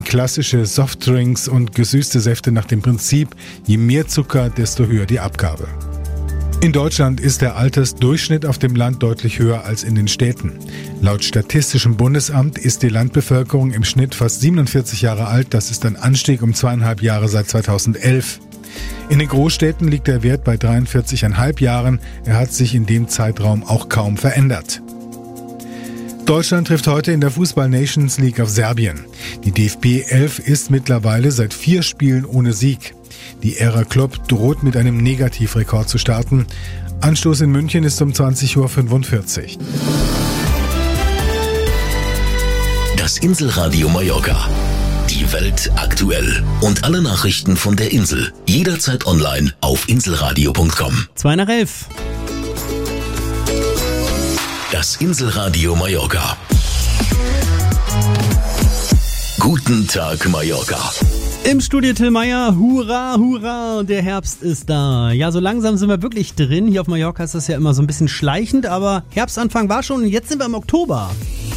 klassische Softdrinks und gesüßte Säfte nach dem Prinzip, je mehr Zucker, desto höher die Abgabe. In Deutschland ist der Altersdurchschnitt auf dem Land deutlich höher als in den Städten. Laut Statistischem Bundesamt ist die Landbevölkerung im Schnitt fast 47 Jahre alt. Das ist ein Anstieg um 2,5 Jahre seit 2011. In den Großstädten liegt der Wert bei 43,5 Jahren. Er hat sich in dem Zeitraum auch kaum verändert. Deutschland trifft heute in der Fußball-Nations League auf Serbien. Die DFB 11 ist mittlerweile seit 4 Spielen ohne Sieg. Die Ära Klopp droht mit einem Negativrekord zu starten. Anstoß in München ist um 20:45 Uhr. Das Inselradio Mallorca. Die Welt aktuell. Und alle Nachrichten von der Insel. Jederzeit online auf inselradio.com. 2:11. Das Inselradio Mallorca. Guten Tag, Mallorca. Im Studio Till Meyer, hurra, hurra, der Herbst ist da. Ja, so langsam sind wir wirklich drin. Hier auf Mallorca ist das ja immer so ein bisschen schleichend, aber Herbstanfang war schon und jetzt sind wir im Oktober.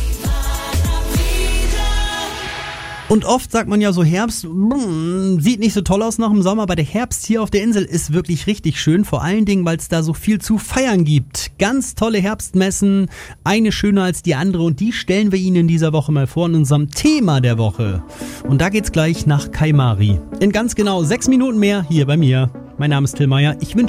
Und oft sagt man ja so, Herbst sieht nicht so toll aus nach dem Sommer, aber der Herbst hier auf der Insel ist wirklich richtig schön, vor allen Dingen, weil es da so viel zu feiern gibt. Ganz tolle Herbstmessen, eine schöner als die andere und die stellen wir Ihnen in dieser Woche mal vor in unserem Thema der Woche. Und da geht's gleich nach Kaimari. In ganz genau 6 Minuten mehr hier bei mir. Mein Name ist Till Meyer, ich wünsche